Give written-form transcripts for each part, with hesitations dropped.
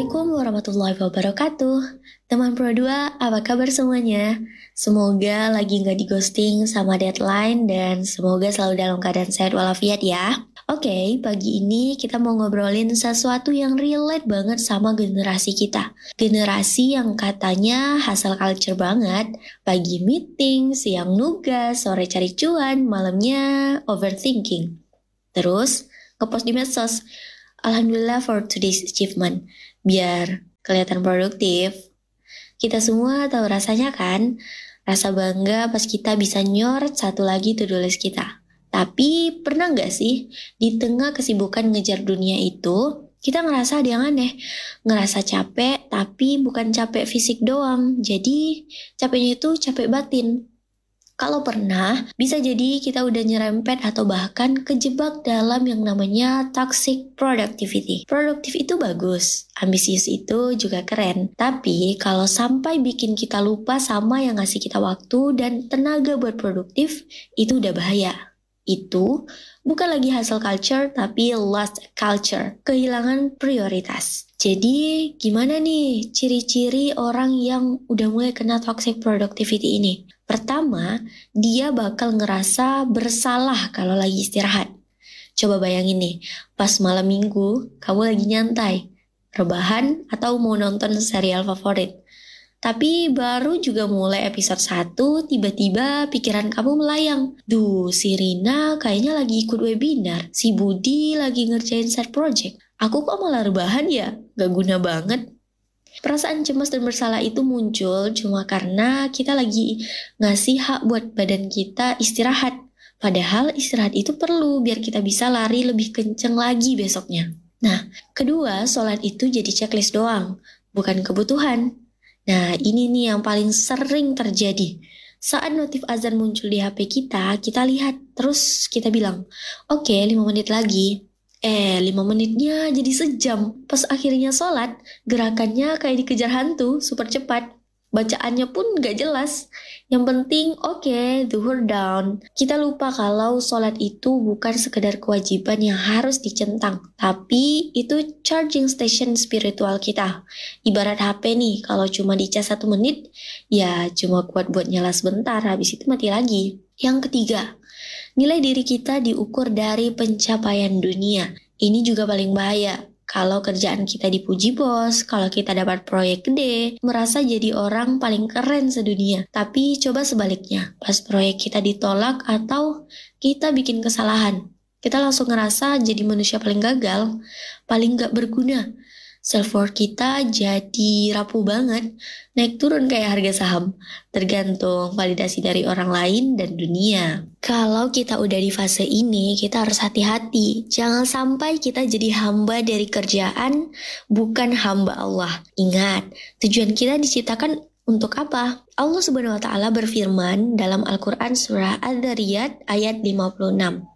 Assalamualaikum warahmatullahi wabarakatuh. Teman Pro 2, apa kabar semuanya? Semoga lagi gak di ghosting sama deadline dan semoga selalu dalam keadaan sehat walafiat ya. Oke, pagi ini kita mau ngobrolin sesuatu yang relate banget sama generasi kita. Generasi yang katanya hustle culture banget. Pagi meeting, siang nugas, sore cari cuan, malamnya overthinking. Terus ngepost di medsos. Alhamdulillah for today's achievement. Biar kelihatan produktif. Kita semua tahu rasanya kan? Rasa bangga pas kita bisa nyorot satu lagi to-do list kita. Tapi pernah nggak sih di tengah kesibukan ngejar dunia itu, kita ngerasa ada yang aneh. Ngerasa capek, tapi bukan capek fisik doang. Jadi capeknya itu capek batin. Kalau pernah, bisa jadi kita udah nyerempet atau bahkan kejebak dalam yang namanya toxic productivity. Produktif itu bagus, ambisius itu juga keren. Tapi kalau sampai bikin kita lupa sama yang ngasih kita waktu dan tenaga buat produktif, itu udah bahaya. Itu bukan lagi hustle culture, tapi lost culture, kehilangan prioritas. Jadi gimana nih ciri-ciri orang yang udah mulai kena toxic productivity ini? Pertama, dia bakal ngerasa bersalah kalau lagi istirahat. Coba bayangin nih, pas malam minggu, kamu lagi nyantai, rebahan, atau mau nonton serial favorit. Tapi baru juga mulai episode 1, tiba-tiba pikiran kamu melayang. Duh, si Rina kayaknya lagi ikut webinar, si Budi lagi ngerjain side project. Aku kok malah rebahan ya? Gak guna banget. Perasaan cemas dan bersalah itu muncul cuma karena kita lagi ngasih hak buat badan kita istirahat. Padahal istirahat itu perlu biar kita bisa lari lebih kenceng lagi besoknya. Nah, kedua, sholat itu jadi checklist doang, bukan kebutuhan. Nah, ini nih yang paling sering terjadi. Saat notif azan muncul di HP kita lihat, terus kita bilang, oke, 5 menit lagi. 5 menitnya jadi sejam. Pas akhirnya sholat, gerakannya kayak dikejar hantu, super cepat. Bacaannya pun gak jelas. Yang penting, oke, zuhur down. Kita lupa kalau sholat itu bukan sekedar kewajiban yang harus dicentang. Tapi itu charging station spiritual kita. Ibarat HP nih, kalau cuma dicas 1 menit, ya cuma kuat buat nyala sebentar, habis itu mati lagi. Yang ketiga, nilai diri kita diukur dari pencapaian dunia. Ini juga paling bahaya. Kalau kerjaan kita dipuji bos, kalau kita dapat proyek gede, merasa jadi orang paling keren sedunia. Tapi coba sebaliknya, pas proyek kita ditolak atau kita bikin kesalahan, kita langsung ngerasa jadi manusia paling gagal, paling gak berguna. Self-worth kita jadi rapuh banget, naik turun kayak harga saham, tergantung validasi dari orang lain dan dunia. Kalau kita udah di fase ini, kita harus hati-hati. Jangan sampai kita jadi hamba dari kerjaan, bukan hamba Allah. Ingat, tujuan kita diciptakan untuk apa? Allah Subhanahu wa Ta'ala berfirman dalam Al-Quran surah Adz-Dzariyat ayat 56.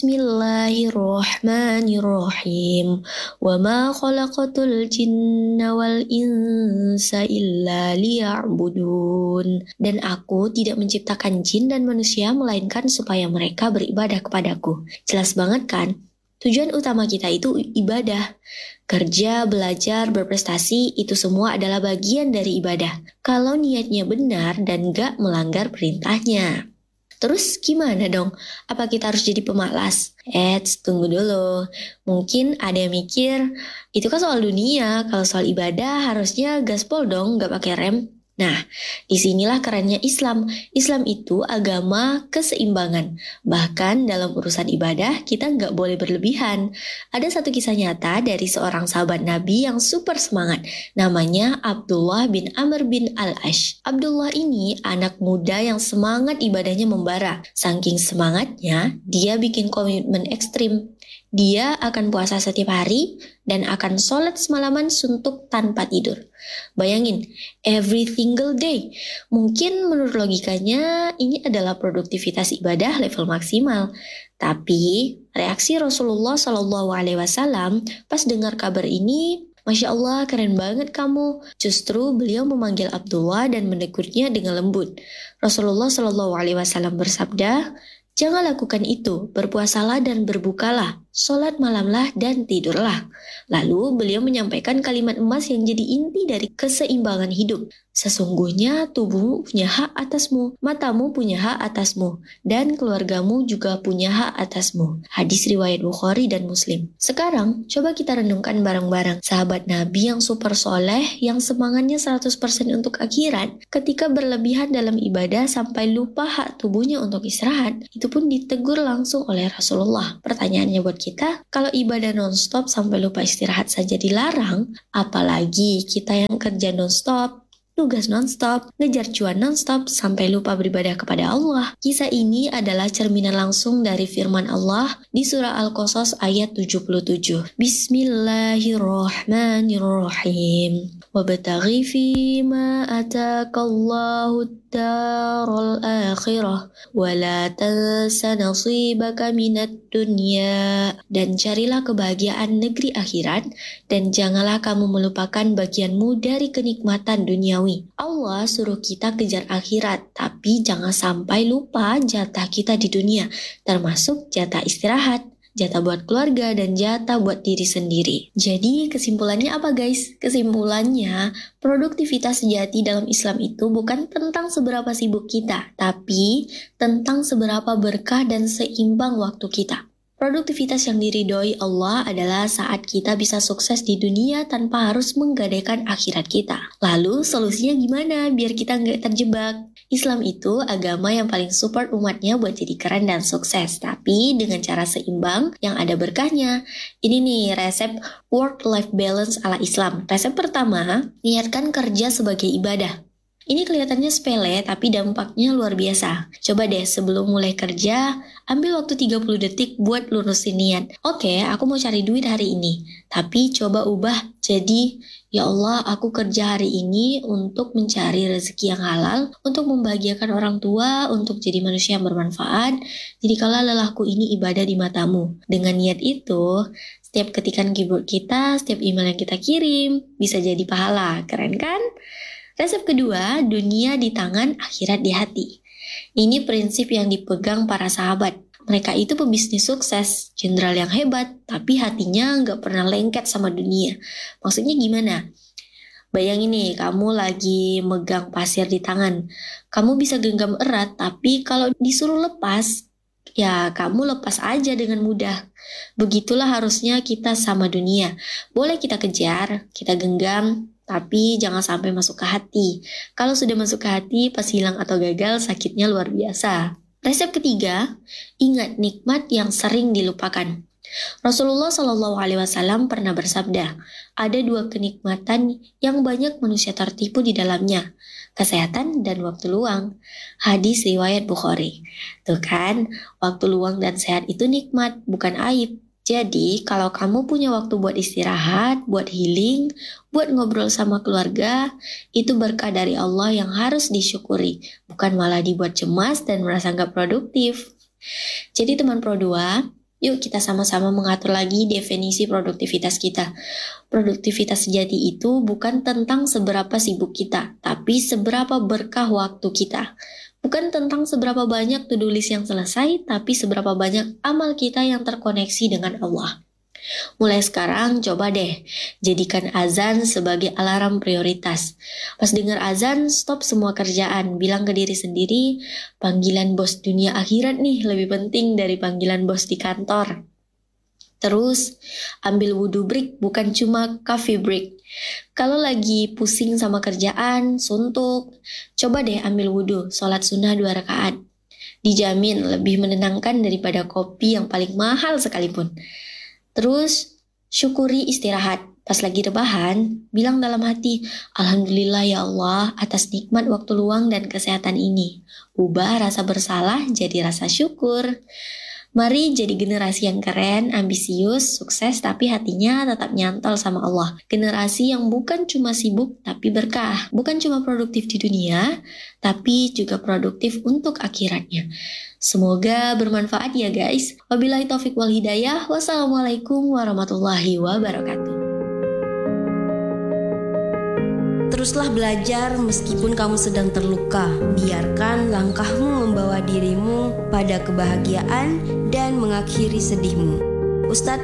Bismillahirrahmanirrahim. Wa ma khalaqatul jinna wal insa illa liya'budun. Dan aku tidak menciptakan jin dan manusia melainkan supaya mereka beribadah kepadaku. Jelas banget kan? Tujuan utama kita itu ibadah. Kerja, belajar, berprestasi, itu semua adalah bagian dari ibadah. Kalau niatnya benar dan gak melanggar perintahnya. Terus gimana dong? Apa kita harus jadi pemalas? Tunggu dulu. Mungkin ada yang mikir, itu kan soal dunia. Kalau soal ibadah harusnya gaspol dong, gak pakai rem. Nah, disinilah kerennya Islam. Islam itu agama keseimbangan. Bahkan dalam urusan ibadah, kita nggak boleh berlebihan. Ada satu kisah nyata dari seorang sahabat Nabi yang super semangat. Namanya Abdullah bin Amr bin Al-Ash. Abdullah ini anak muda yang semangat ibadahnya membara. Saking semangatnya, dia bikin komitmen ekstrim. Dia akan puasa setiap hari dan akan sholat semalaman suntuk tanpa tidur. Bayangin, every single day. Mungkin menurut logikanya ini adalah produktivitas ibadah level maksimal. Tapi reaksi Rasulullah SAW pas dengar kabar ini, Masya Allah, keren banget kamu. Justru beliau memanggil Abdullah dan menegurnya dengan lembut. Rasulullah SAW bersabda, jangan lakukan itu, berpuasalah dan berbukalah. sholat malamlah dan tidurlah. Lalu beliau menyampaikan kalimat emas yang jadi inti dari keseimbangan hidup. Sesungguhnya tubuhmu punya hak atasmu, matamu punya hak atasmu, dan keluargamu juga punya hak atasmu. Hadis riwayat Bukhari dan Muslim. Sekarang, coba kita renungkan bareng-bareng. Sahabat Nabi yang super soleh, yang semangatnya 100% untuk akhirat, ketika berlebihan dalam ibadah sampai lupa hak tubuhnya untuk istirahat, itu pun ditegur langsung oleh Rasulullah. Pertanyaannya buat kita, kalau ibadah non-stop sampai lupa istirahat saja dilarang, apalagi kita yang kerja non-stop, tugas non-stop, ngejar cuan non-stop, sampai lupa beribadah kepada Allah. Kisah ini adalah cerminan langsung dari firman Allah di surah Al-Qasas ayat 77. Bismillahirrahmanirrahim. Wabtaghi fima atakallahu ad-daral akhirah wa la tansa nasibaka minad dunya. Dan carilah kebahagiaan negeri akhirat dan janganlah kamu melupakan bagianmu dari kenikmatan duniawi. Allah suruh kita kejar akhirat, tapi jangan sampai lupa jatah kita di dunia, termasuk jatah istirahat, jatah buat keluarga, dan jatah buat diri sendiri. Jadi kesimpulannya apa guys? Kesimpulannya, produktivitas sejati dalam Islam itu bukan tentang seberapa sibuk kita, tapi tentang seberapa berkah dan seimbang waktu kita. Produktivitas yang diridhoi Allah adalah saat kita bisa sukses di dunia tanpa harus menggadaikan akhirat kita. Lalu solusinya gimana biar kita nggak terjebak? Islam itu agama yang paling support umatnya buat jadi keren dan sukses, tapi dengan cara seimbang yang ada berkahnya. Ini nih resep work-life balance ala Islam. Resep pertama, niatkan kerja sebagai ibadah. Ini kelihatannya sepele, tapi dampaknya luar biasa. Coba deh sebelum mulai kerja, ambil waktu 30 detik buat lurusin niat. Oke, aku mau cari duit hari ini. Tapi coba ubah jadi, ya Allah, aku kerja hari ini untuk mencari rezeki yang halal, untuk membahagiakan orang tua, untuk jadi manusia yang bermanfaat. Jadi kalau lelahku ini ibadah di matamu. Dengan niat itu, setiap ketikan keyboard kita, setiap email yang kita kirim, bisa jadi pahala. Keren kan? Resep kedua, dunia di tangan, akhirat di hati. Ini prinsip yang dipegang para sahabat. Mereka itu pebisnis sukses, jenderal yang hebat, tapi hatinya nggak pernah lengket sama dunia. Maksudnya gimana? Bayangin nih, kamu lagi megang pasir di tangan. Kamu bisa genggam erat, tapi kalau disuruh lepas, ya kamu lepas aja dengan mudah. Begitulah harusnya kita sama dunia. Boleh kita kejar, kita genggam, tapi jangan sampai masuk ke hati. Kalau sudah masuk ke hati, pas hilang atau gagal, sakitnya luar biasa. Resep ketiga, ingat nikmat yang sering dilupakan. Rasulullah SAW pernah bersabda, ada dua kenikmatan yang banyak manusia tertipu di dalamnya, kesehatan dan waktu luang. Hadis riwayat Bukhari. Tuh kan, waktu luang dan sehat itu nikmat, bukan aib. Jadi, kalau kamu punya waktu buat istirahat, buat healing, buat ngobrol sama keluarga, itu berkah dari Allah yang harus disyukuri, bukan malah dibuat cemas dan merasa nggak produktif. Jadi teman Pro 2, yuk kita sama-sama mengatur lagi definisi produktivitas kita. Produktivitas sejati itu bukan tentang seberapa sibuk kita, tapi seberapa berkah waktu kita. Bukan tentang seberapa banyak to-do list yang selesai, tapi seberapa banyak amal kita yang terkoneksi dengan Allah. Mulai sekarang, coba deh jadikan azan sebagai alarm prioritas. Pas dengar azan, stop semua kerjaan. Bilang ke diri sendiri, panggilan bos dunia akhirat nih lebih penting dari panggilan bos di kantor. Terus, ambil wudhu break, bukan cuma coffee break. Kalau lagi pusing sama kerjaan, suntuk, coba deh ambil wudhu, sholat sunnah 2 rakaat. Dijamin lebih menenangkan daripada kopi yang paling mahal sekalipun. Terus, syukuri istirahat. Pas lagi rebahan, bilang dalam hati, Alhamdulillah ya Allah atas nikmat waktu luang dan kesehatan ini. Ubah rasa bersalah jadi rasa syukur. Mari jadi generasi yang keren, ambisius, sukses, tapi hatinya tetap nyantol sama Allah. Generasi yang bukan cuma sibuk, tapi berkah. Bukan cuma produktif di dunia, tapi juga produktif untuk akhiratnya. Semoga bermanfaat ya guys. Wabillahi taufiq wal hidayah. Wassalamualaikum warahmatullahi wabarakatuh. Teruslah belajar meskipun kamu sedang terluka. Biarkan langkahmu membawa dirimu pada kebahagiaan dan mengakhiri sedihmu. Ustadz